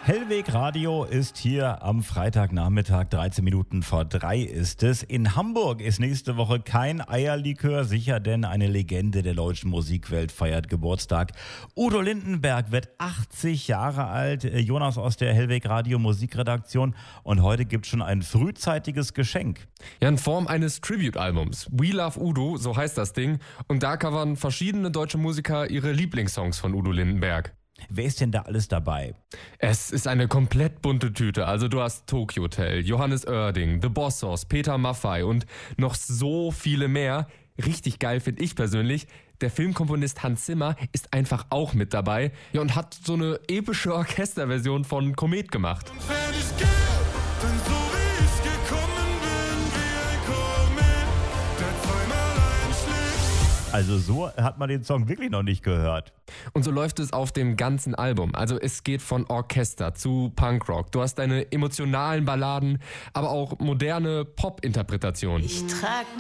Hellweg Radio ist hier am Freitagnachmittag, 13 Minuten vor 3 ist es. In Hamburg ist nächste Woche kein Eierlikör sicher, denn eine Legende der deutschen Musikwelt feiert Geburtstag. Udo Lindenberg wird 80 Jahre alt, Jonas aus der Hellweg Radio Musikredaktion, und heute gibt es schon ein frühzeitiges Geschenk. Ja, in Form eines Tribute-Albums. We Love Udo, so heißt das Ding. Und da covern verschiedene deutsche Musiker ihre Lieblingssongs von Udo Lindenberg. Wer ist denn da alles dabei? Es ist eine komplett bunte Tüte. Also du hast Tokyo Hotel, Johannes Oerding, The Bossos, Peter Maffay und noch so viele mehr. Richtig geil finde ich persönlich. Der Filmkomponist Hans Zimmer ist einfach auch mit dabei. Ja, und hat so eine epische Orchesterversion von Komet gemacht. Wenn ich gehe, dann so wie ich gekommen bin, wie ein Komet, der zweimal einschlägt. Also so hat man den Song wirklich noch nicht gehört. Und so läuft es auf dem ganzen Album. Also es geht von Orchester zu Punkrock. Du hast deine emotionalen Balladen, aber auch moderne Pop-Interpretationen. Ich trag